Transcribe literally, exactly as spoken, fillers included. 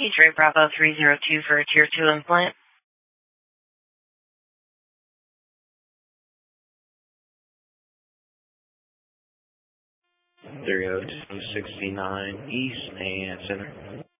Pedro Bravo three zero two for a tier two implant. three oh two sixty-nine East and Center.